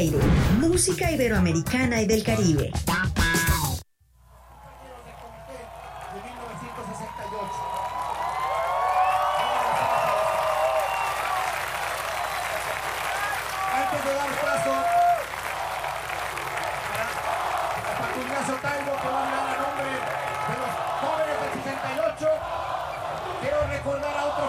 aire, música iberoamericana y del Caribe. Antes de dar paso a Paco Ignacio Taibo, que va a hablar a nombre de los jóvenes del 68, quiero recordar a otros